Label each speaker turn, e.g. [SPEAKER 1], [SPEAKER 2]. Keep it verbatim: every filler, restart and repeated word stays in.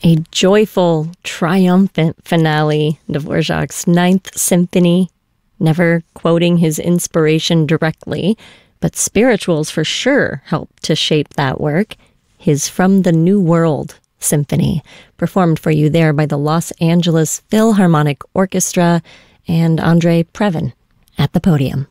[SPEAKER 1] A joyful, triumphant finale, Dvorak's Ninth Symphony, never quoting his inspiration directly, but spirituals for sure helped to shape that work. His From the New World Symphony, performed for you there by the Los Angeles Philharmonic Orchestra and Andre Previn at the podium.